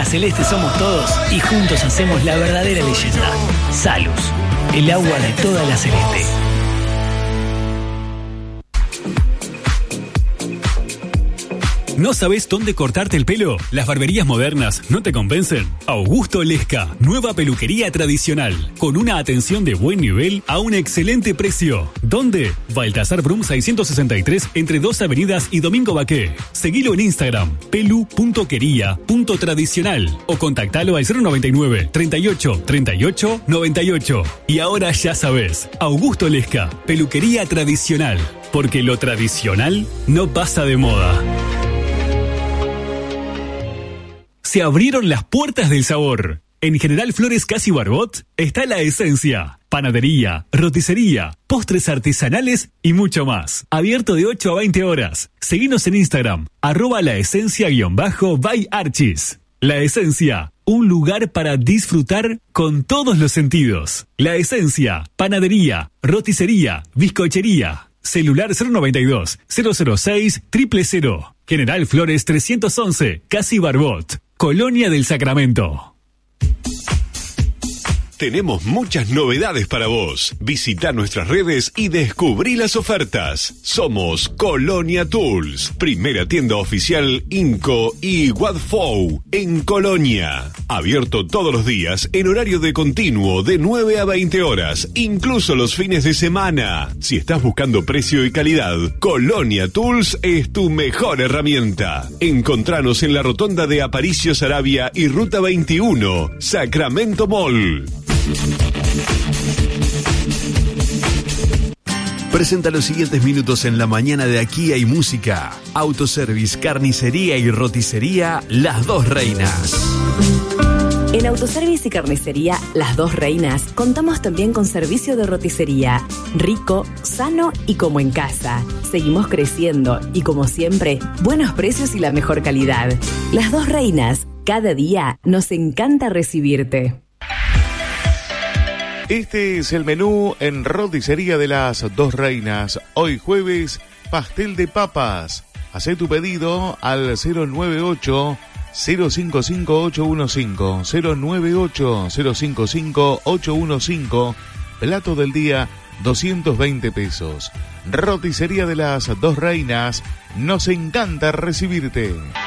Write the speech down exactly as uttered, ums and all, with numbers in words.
Celeste somos todos y juntos hacemos la verdadera leyenda. Salus, el agua de toda la Celeste. ¿No sabes dónde cortarte el pelo? ¿Las barberías modernas no te convencen? Augusto Lesca, nueva peluquería tradicional, con una atención de buen nivel a un excelente precio. ¿Dónde? Baltasar Brum seiscientos sesenta y tres, entre dos avenidas y Domingo Baqué. Seguilo en Instagram, pelu punto quería punto tradicional o contactalo al cero noventa y nueve, treinta y ocho, treinta y ocho, noventa y ocho. Y ahora ya sabes, Augusto Lesca, peluquería tradicional, porque lo tradicional no pasa de moda. Se abrieron las puertas del sabor. En General Flores Casi Barbot está La Esencia. Panadería, roticería, postres artesanales y mucho más. Abierto de ocho a veinte horas. Seguinos en Instagram, arroba la esencia guión bajo by Archis. La Esencia, un lugar para disfrutar con todos los sentidos. La Esencia, panadería, roticería, bizcochería. Celular cero noventa y dos, cero cero seis, cero cero cero. General Flores trescientos once, Casi Barbot. Colonia del Sacramento. Tenemos muchas novedades para vos. Visita nuestras redes y descubrí las ofertas. Somos Colonia Tools, primera tienda oficial Inco y Wadfou en Colonia. Abierto todos los días en horario de continuo de nueve a veinte horas, incluso los fines de semana. Si estás buscando precio y calidad, Colonia Tools es tu mejor herramienta. Encontranos en la rotonda de Aparicio Saravia y Ruta veintiuno, Sacramento Mall. Presenta los siguientes minutos en la mañana de Aquí hay música. Autoservice, carnicería y roticería Las Dos Reinas. En Autoservice y Carnicería Las Dos Reinas contamos también con servicio de roticería. Rico, sano y como en casa. Seguimos creciendo y como siempre, buenos precios y la mejor calidad. Las Dos Reinas, cada día nos encanta recibirte. Este es el menú en roticería de Las Dos Reinas. Hoy jueves, pastel de papas. Hacé tu pedido al cero nueve ocho, cero cinco cinco, ocho uno cinco, cero nueve ocho, cero cinco cinco, ocho uno cinco. Plato del día, doscientos veinte pesos. Roticería de Las Dos Reinas, nos encanta recibirte.